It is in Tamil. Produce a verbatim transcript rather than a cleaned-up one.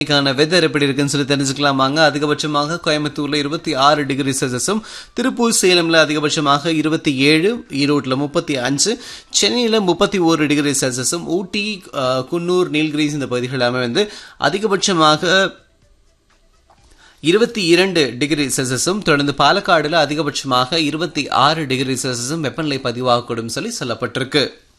இன்னைக்கான வெதர் எப்படி இருக்குன்னு சொல்லி தெரிஞ்சுக்கலாமாங்க. அதிகபட்சமாக கோயம்புத்தூர்ல இருபத்தி ஆறு டிகிரி செல்சியஸும், திருப்பூர் சேலம்ல அதிகபட்சமாக இருபத்தி ஏழு, ஈரோட்டில் முப்பத்தி அஞ்சு, சென்னையில் முப்பத்தி ஒரு டிகிரி செல்சியஸும், ஊட்டி, அஹ், குன்னூர், நீல்கிரிஸ் இந்த பகுதிகள் எல்லாமே வந்து அதிகபட்சமாக இருபத்தி இரண்டு டிகிரி செல்சியஸும், தொடர்ந்து பாலக்காடுல அதிகபட்சமாக இருபத்தி ஆறு டிகிரி செல்சியஸும் வெப்பநிலை பதிவாகக்கூடும் சொல்லி சொல்லப்பட்டிருக்கு.